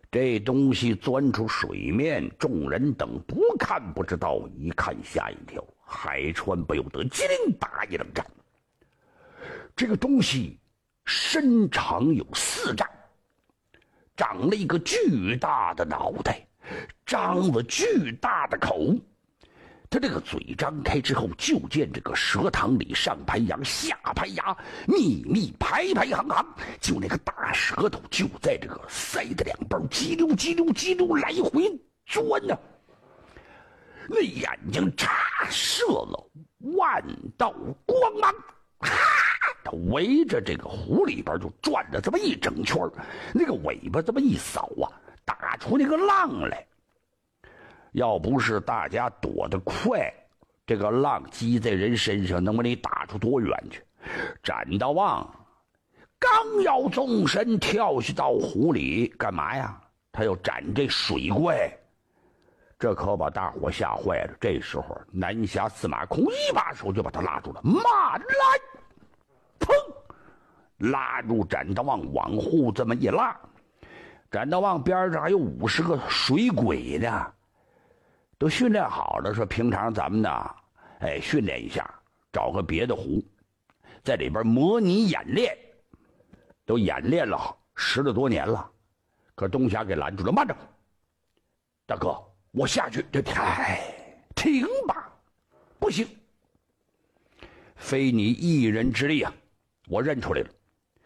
这东西钻出水面，众人等不看不知道，一看吓一跳。海川不由得机灵打一冷战。这个东西身长有4丈，长了一个巨大的脑袋，张了巨大的口。他这个嘴张开之后，就见这个舌膛里上排牙下排牙，密密排排行行，就那个大舌头就在这个腮的两边叽溜叽溜叽溜来回钻呢。那眼睛叉射了万道光芒，他围着这个湖里边就转了这么一整圈，那个尾巴这么一扫啊，打出那个浪来。要不是大家躲得快，这个浪击在人身上能把你打出多远去？展大旺刚要纵身跳下到湖里，干嘛呀？他要斩这水怪，这可把大伙吓坏了。这时候南侠司马空一把手就把他拉住了，慢来！砰！拉住展大旺，往后这么一拉，展大旺边上还有50个水鬼呢。都训练好了，说平常咱们呢，训练一下，找个别的湖，在里边模拟演练，都演练了10多多年了。可东侠给拦住了，慢着，大哥，我下去，停吧，不行，非你一人之力啊，我认出来了，